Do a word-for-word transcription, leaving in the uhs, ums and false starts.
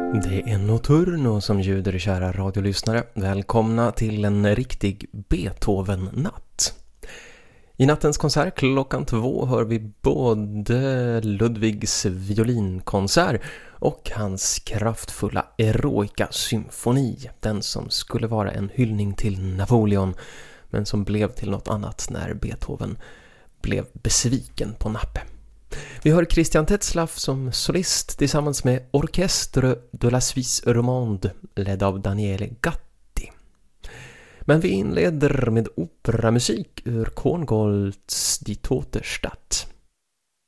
Det är Notturno som ljuder, kära radiolyssnare. Välkomna till en riktig Beethoven-natt. I nattens konsert klockan två hör vi både Ludwigs violinkonsert och hans kraftfulla Eroica-symfoni. Den som skulle vara en hyllning till Napoleon, men som blev till något annat när Beethoven blev besviken på nappe. Vi hör Christian Tetzlaff som solist tillsammans med Orchestre de la Suisse Romande ledd av Daniele Gatti. Men vi inleder med operamusik ur Korngolds Die Tote Stadt.